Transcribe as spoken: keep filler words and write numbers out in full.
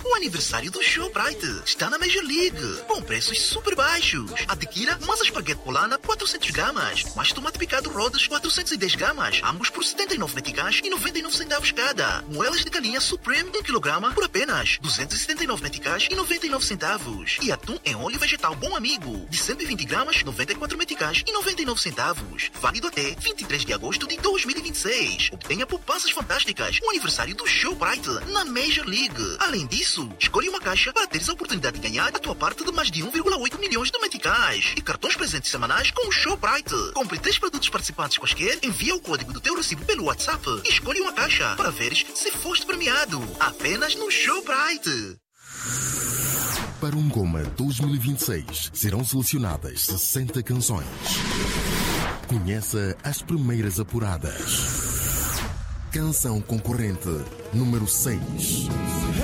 O aniversário do Shoprite está na Major League, com preços super baixos. Adquira massa espaguete polana quatrocentas gramas, mais tomate picado Rodas quatrocentas e dez gramas, ambos por setenta e nove meticais e noventa e nove centavos cada. Moelas de galinha Supreme um quilograma por apenas duzentos e setenta e nove meticais e noventa e nove centavos. E atum em óleo vegetal Bom Amigo, de cento e vinte gramas, noventa e quatro meticais e noventa e nove centavos. Válido até vinte e três de agosto de dois mil e vinte e seis. Obtenha poupanças fantásticas no aniversário do Shoprite na Major League. Além disso, escolhe uma caixa para teres a oportunidade de ganhar a tua parte de mais de um vírgula oito milhões de meticais e cartões presentes semanais com o Shoprite. Compre três produtos participantes quaisquer, envia o código do teu recibo pelo WhatsApp e escolhe uma caixa para veres se foste premiado. Apenas no Shoprite. Para um Goma dois mil e vinte e seis serão selecionadas sessenta canções. Conheça as primeiras apuradas. Canção concorrente número seis.